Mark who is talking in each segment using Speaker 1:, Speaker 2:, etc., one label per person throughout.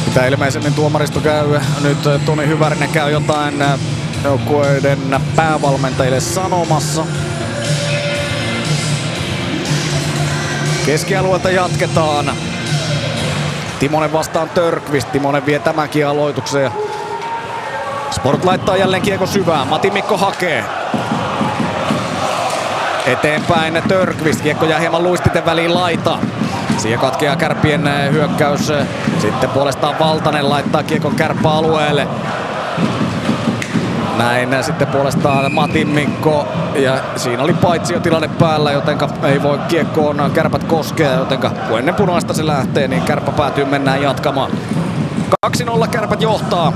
Speaker 1: Mitä ilmeisemmin tuomaristo käy nyt, Toni Hyvärinen käy jotain joukkueiden päävalmentajille sanomassa. Keskialueelta jatketaan. Timonen vastaan Törkvist. Timonen vie tämänkin aloituksen. Sport laittaa jälleen kiekon syvään. Matti Mikko hakee. Eteenpäin Törkvist. Kiekko jää hieman luistiten väliin laita. Siihen katkeaa Kärppien hyökkäys. Sitten puolestaan Valtanen laittaa kiekon kärppäalueelle. Näin sitten puolestaan Matti Mikko. Ja siinä oli paitsiotilanne päällä, jotenka ei voi kiekkoon Kärpät koskea. Jotenka kun ennen punaista se lähtee, niin Kärppä päätyy mennään jatkamaan. 2-0 Kärpät johtaa.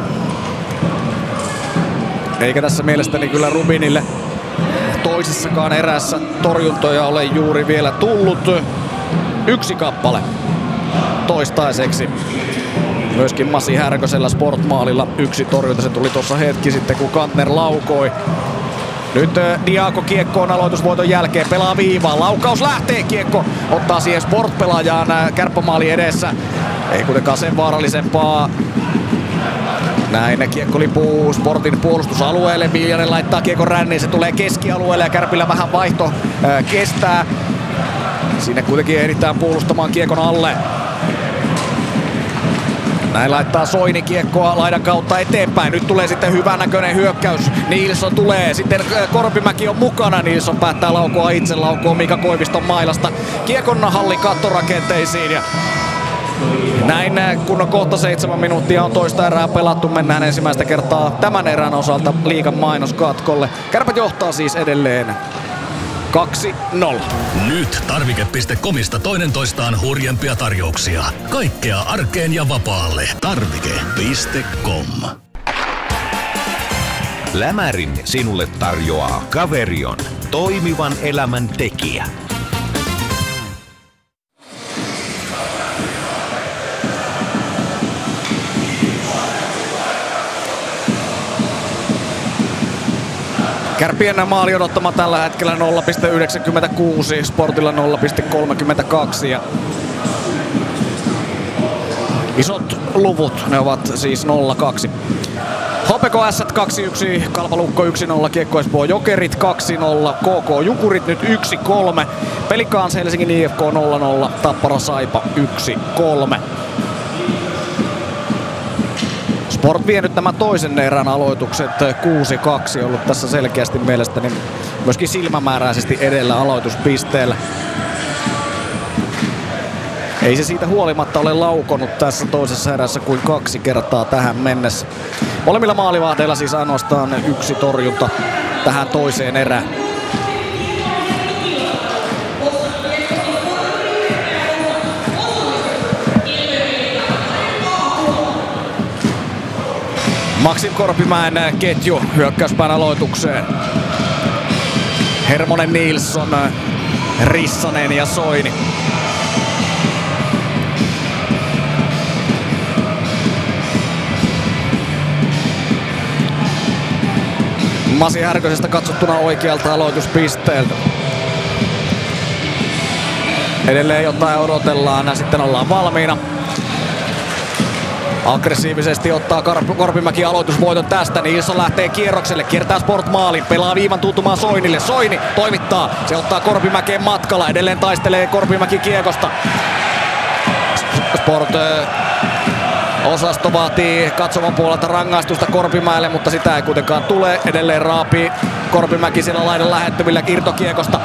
Speaker 1: Eikä tässä mielestäni kyllä Rubinille toisessakaan erässä torjuntoja ole juuri vielä tullut. 1 kappale toistaiseksi. Myöskin Masi Härkösellä Sportmaalilla 1 torjunta. Se tuli tuossa hetki sitten, kun Kantner laukoi. Nyt Diaco kiekkoon aloitusvoiton jälkeen pelaa viivaa. Laukaus lähtee, kiekko ottaa siihen Sport-pelaajaan kärppämaali edessä. Ei kuitenkaan sen vaarallisempaa. Näin kiekko lipuu Sportin puolustusalueelle. Viljanen laittaa kiekon ränniin. Se tulee keskialueelle ja Kärpillä vähän vaihto kestää. Sinne kuitenkin ehditään puolustamaan kiekon alle. Näin laittaa Soini kiekkoa laidan kautta eteenpäin. Nyt tulee sitten hyvännäköinen hyökkäys. Nilsson tulee. Sitten Korpimäki on mukana. Nilsson päättää laukoa itse. Laukoo Mika Koiviston mailasta kiekon hallin kattorakenteisiin. Ja näin kun on kohta 7 minuuttia on toista erää pelattu. Mennään ensimmäistä kertaa tämän erän osalta liigan mainoskatkolle. Kärpät johtaa siis edelleen 2-0.
Speaker 2: Nyt tarvike.comista toinen toistaan hurjempia tarjouksia. Kaikkea arkeen ja vapaalle. Tarvike.com.
Speaker 3: Lämärin sinulle tarjoaa Caverion, toimivan elämän tekijä.
Speaker 1: Kärppien maali odottama tällä hetkellä 0,96, Sportilla 0,32 ja isot luvut, ne ovat siis 0-2. HPK Ässät 2-1, Kalpa Lukko 1-0, Kiekko Espoo Jokerit 2-0, KK Jukurit nyt 1-3, Pelikans Helsingin IFK 0-0, Tappara Saipa 1-3. Sport vienyt tämän toisen erän aloitukset 6-2, ollut tässä selkeästi mielestäni myöskin silmämääräisesti edellä aloituspisteellä. Ei se siitä huolimatta ole laukonut tässä toisessa erässä kuin 2 kertaa tähän mennessä. Molemmilla maalivahdeilla siis ainoastaan 1 torjunta tähän toiseen erään. Maksim Korpimäen ketju hyökkäyspään aloitukseen. Hermonen, Nilsson, Rissanen ja Soini. Masi Härkösestä katsottuna oikealta aloituspisteeltä. Edelleen jotain odotellaan ja sitten ollaan valmiina. Aggressiivisesti ottaa Korpimäki aloitusvoiton tästä. Nilsson lähtee kierrokselle, kiertää Sport-maalin, pelaa viivan tuntumaan Soinille. Soini toimittaa, se ottaa Korpimäkeen matkalla. Edelleen taistelee Korpimäki kiekosta. Sport osasto vaatii katsoman puolelta rangaistusta Korpimäelle, mutta sitä ei kuitenkaan tule. Edelleen raapii Korpimäki siellä laidan lähettyvillä irtokiekosta.